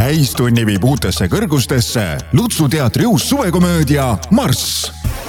Täistunni viib uutesse kõrgustesse Lutsu teatri uus suvekomöödia Marss.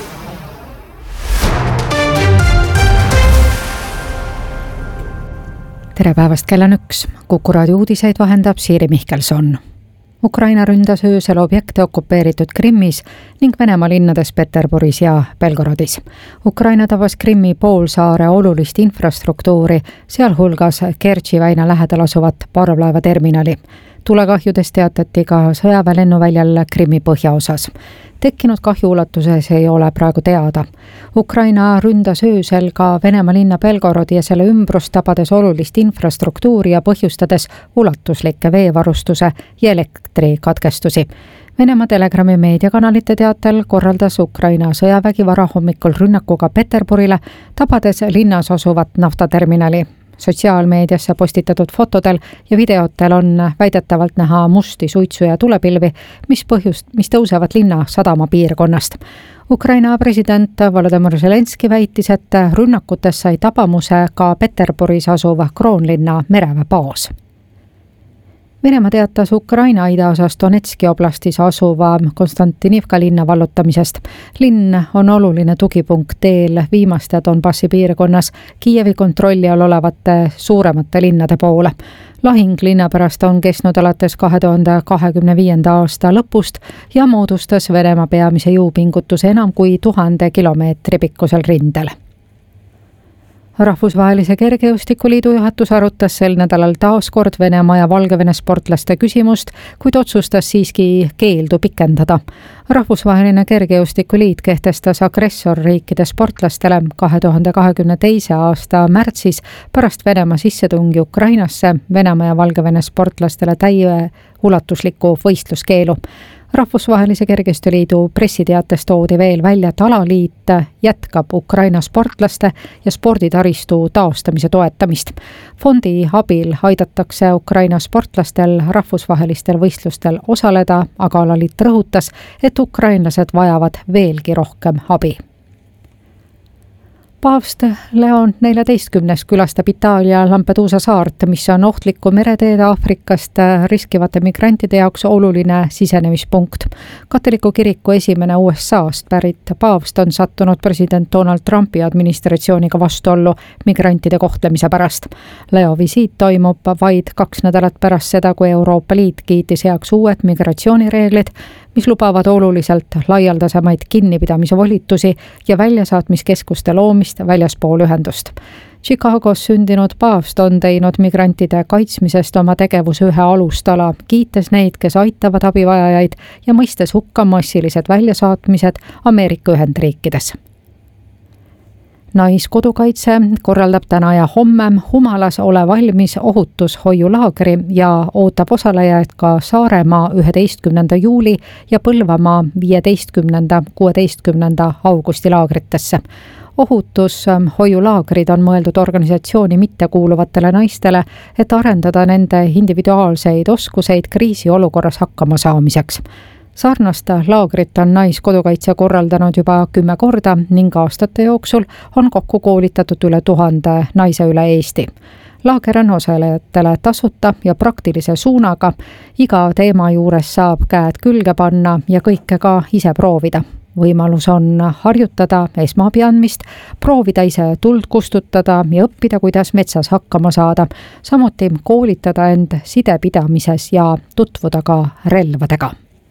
Tere päevast, kell on 1. Kuku raadio uudiseid vahendab Siiri Mihkelson. Ukraina ründas öösel objekte okupeeritud Krimmis ning Venemaa linnades Peterburis ja Belgorodis. Ukraina tabas Krimmi poolsaare olulist infrastruktuuri, sealhulgas Kertši väina lähedal asuvat parvlaevaterminali. Tulekahjudest teatati ka sõjaväelennuväljal Krimmi põhjaosas. Tekkinud kahju ulatuses ei ole praegu teada. Ukraina ründas öösel ka Venemaa linna Belgorodi ja selle ümbrust tabades olulist infrastruktuuri ja põhjustades ulatuslikke veevarustuse ja elektrikatkestusi. Venemaa Telegrami meediakanalite teatel korraldas Ukraina sõjavägi varahommikul rünnakuga Peterburile, tabades linnas asuvat naftaterminali. Sotsiaalmeediasse postitatud fotodel ja videotel on väidetavalt näha musti suitsu ja tulepilvi, mis tõusevad linna sadama piirkonnast. Ukraina president Volodymyr Zelenski väitis, et rünnakutes sai tabamuse ka Peterburis asuv Kroonlinna mereväebaas. Venemaa teatas Ukraina idaosas Donetski oblastis asuva Konstantinivka linna vallutamisest. Linn on oluline tugipunkt teel viimaste Donbassi piirkonnas Kiievi kontrolli all olevate suuremate linnade poole. Lahing linna pärast on kestnud alates 2025. aasta lõpust ja moodustas Venemaa peamise jõupingutuse enam kui 1000 kilomeetri pikkusel rindel. Rahvusvahelise kergejõustikuliidu juhatus arutas sel nädalal taas kord Venemaa ja Valgevene sportlaste küsimust, kuid otsustas siiski keeldu pikendada. Rahvusvaheline kergejõustikuliit kehtestas agressorriikide sportlastele 2022. aasta märtsis pärast Venemaa sissetungi Ukrainasse Venemaa ja Valgevene sportlastele täie ulatusliku võistluskeelu. Rahvusvahelise kergejõustikuliidu pressiteates toodi veel välja, et alaliit jätkab Ukraina sportlaste ja sporditaristu taastamise toetamist. Fondi abil aidatakse Ukraina sportlastel rahvusvahelistel võistlustel osaleda, aga alaliit rõhutas, et ukrainlased vajavad veelgi rohkem abi. Paavst Leon 14. külastab Itaalia Lampedusa saart, mis on ohtliku mereteede Aafrikast riskivate migrantide jaoks oluline sisenemispunkt. Katoliku kiriku esimene USA'st pärit paavst on sattunud president Donald Trumpi administratsiooniga vastuollu migrantide kohtlemise pärast. Leo visiit toimub vaid 2 nädalat pärast seda, kui Euroopa Liit kiitis heaks uued migratsioonireeglid, mis lubavad oluliselt laialdasemaid kinnipidamise volitusi ja väljasaatmiskeskuste loomist väljaspool ühendust. Chicagos sündinud paavst on teinud migrantide kaitsmisest oma tegevuse ühe alustala, kiites neid, kes aitavad abivajajaid ja mõistes hukka massilised väljasaatmised Ameerika Ühendriikides. Naiskodukaitse korraldab täna ja homme Humalas ole valmis ohutushoiulaagri ja ootab osalejaid ka Saaremaa 11. juuli ja Põlvamaa 15. 16. augusti laagritesse. Ohutushoiulaagrid on mõeldud organisatsiooni mittekuuluvatele naistele, et arendada nende individuaalseid oskuseid kriisiolukorras hakkama saamiseks. Sarnast laagrit on Naiskodukaitse korraldanud juba 10 korda ning aastate jooksul on kokku koolitatud üle 1000 naise üle Eesti. Laager on osalejatele tasuta ja praktilise suunaga. Iga teema juures saab käed külge panna ja kõike ka ise proovida. Võimalus on harjutada esmaabi andmist, proovida ise tuld kustutada ja õppida, kuidas metsas hakkama saada, samuti koolitada end sidepidamises ja tutvuda ka relvadega.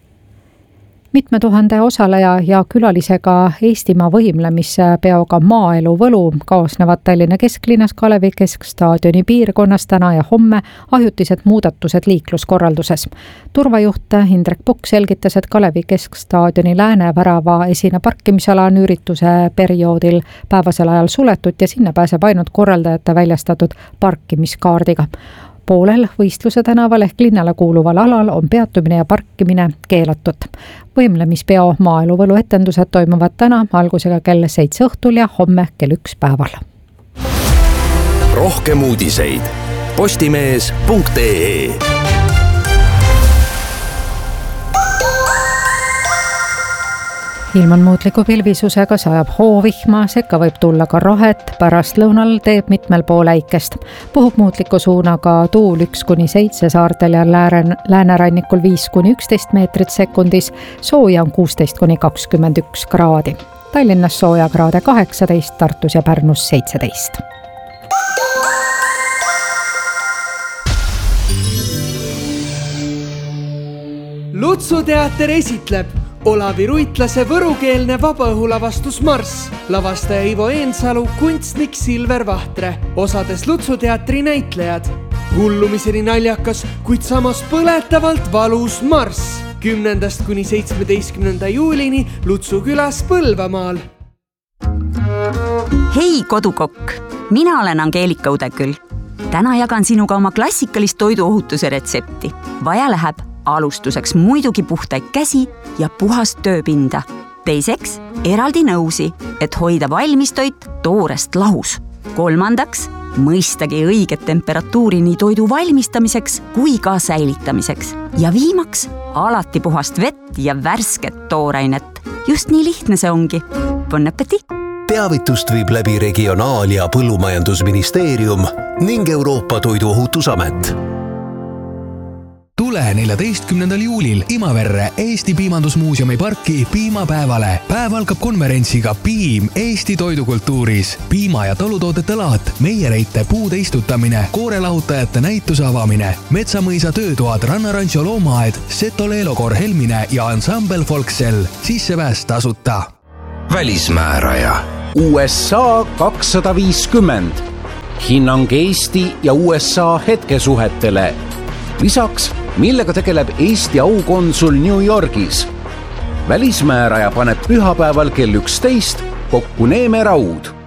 Mitme tuhande osaleja ja külalisega Eestimaa võimlemispeoga Maaelu võlu kaasnevad Tallinna kesklinnas Kalevi keskstaadioni piirkonnas täna ja homme ajutised muudatused liikluskorralduses. Turvajuht Indrek Pukk selgitas, et Kalevi keskstaadioni läänevärava esine parkimisala on ürituse perioodil päevasel ajal suletud ja sinna pääseb ainult korraldajate väljastatud parkimiskaardiga. Poolel võistluse tänaval ehk linnale kuuluval alal on peatumine ja parkimine keelatud. Võimlemispeo Maaelu võlu etendused toimuvad täna algusega kell 7 õhtul ja homme kell 1 päeval. Rohkem uudiseid postimees.ee. ilm on muutliku pilvisusega, sajab hoovihma, sekka võib tulla ka rohet, pärast lõunal teeb mitmel pool äikest. Puhub muutliku suunaga tuul 1-7 saartel ja läänerannikul 5-11 meetrit sekundis, sooja on 16-21 kraadi. Tallinnas sooja kraade 18, Tartus ja Pärnus 17. Lutsuteater esitleb Olavi Ruitlase võrukeelne vabaõhulavastus Marss, lavastaja Ivo Eensalu, kunstnik Silver Vahtre, osades Lutsuteatri näitlejad. Hullumiseni naljakas, kuid samas põletavalt valus Marss 10-17. juulini Lutsu külas Põlvamaal. Hei kodukokk, mina olen Angeelika Udeküll. Täna jagan sinuga oma klassikalist toiduohutuse retsepti. Vaja läheb alustuseks muidugi puhtaid käsi ja puhast tööpinda. Teiseks, eraldi nõusi, et hoida valmistoit toorest lahus. Kolmandaks, mõistagi õiget temperatuuri nii toidu valmistamiseks kui ka säilitamiseks. Ja viimaks, alati puhast vett ja värsket toorainet. Just nii lihtne see ongi. Bon appetit! Teavitust viib läbi Regionaal- ja Põllumajandusministeerium ning Euroopa Toiduohutusamet. Tule 14. juulil Imaverre Eesti Piimandusmuuseumi parki piimapäevale. Päev algab konverentsiga Piim Eesti toidukultuuris. Piima- ja talutoodete laat, meiereite puude istutamine, koorelahutajate näituse avamine, Metsamõisa töötoad, Rannarancho loomaaed, Seto-Leelokor Helmine ja ansambel Folksel. Sissepääs tasuta. Välismääraja. USA 250. Hinnang Eesti ja USA hetkesuhetele. Lisaks, millega tegeleb Eesti aukonsul New Yorgis. Välismääraja paneb pühapäeval kell 11 kokku Neeme Raud.